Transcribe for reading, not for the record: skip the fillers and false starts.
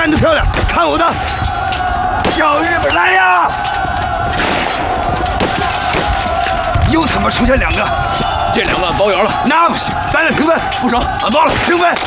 干得漂亮！看我的，小日本来呀！又他妈出现2个， 这2个包圆了， 那不行，咱俩平分， 不成，俺包了， 平分。